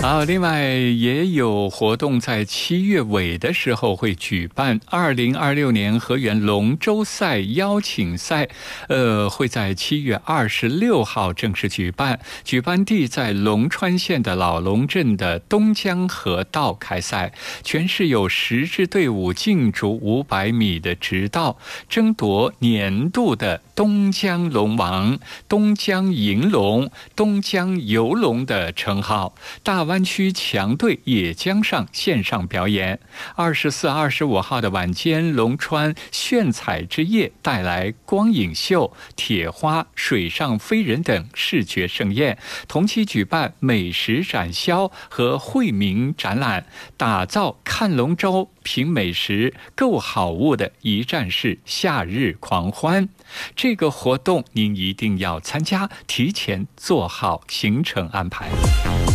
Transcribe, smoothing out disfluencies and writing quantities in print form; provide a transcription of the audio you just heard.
另外也有活动在7月尾的时候会举办2026年河源龙舟赛邀请赛，会在7月26号正式举办，举办地在龙川县的老龙镇的东江河道开赛，全市有10支队伍竞逐500米的直道，争夺年度的东江龙王、东江银龙、东江游龙的称号。大湾区强队也将上线上表演。24、25号的晚间，龙川炫彩之夜带来光影秀、铁花、水上飞人等视觉盛宴，同期举办美食展销和惠民展览，打造看龙舟、品美食、购好物的一站式夏日狂欢。这个活动您一定要参加，提前做好行程安排。